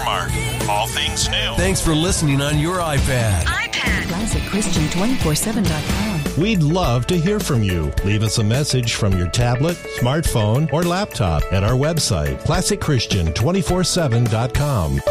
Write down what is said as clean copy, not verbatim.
Smart. All things new. Thanks for listening on your iPad. ClassicChristian247.com. We'd love to hear from you. Leave us a message from your tablet, smartphone, or laptop at our website, ClassicChristian247.com.